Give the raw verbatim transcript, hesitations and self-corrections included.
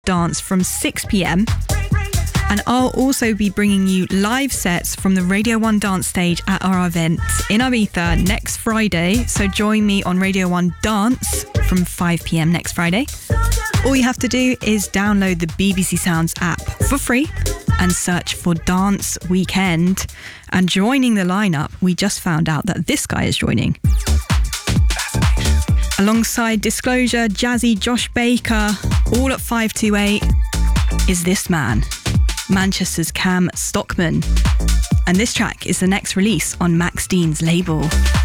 Dance from six p.m. And I'll also be bringing you live sets from the Radio one Dance stage at our event in Ibiza next Friday. So join me on Radio one Dance from five p.m. next Friday. All you have to do is download the B B C Sounds app for free and search for Dance Weekend. And joining the lineup, we just found out that this guy is joining. Alongside Disclosure, Jazzy, Josh Baker, all at five two eight is this man, Manchester's Cam Stockman. And this track is the next release on Max Dean's label.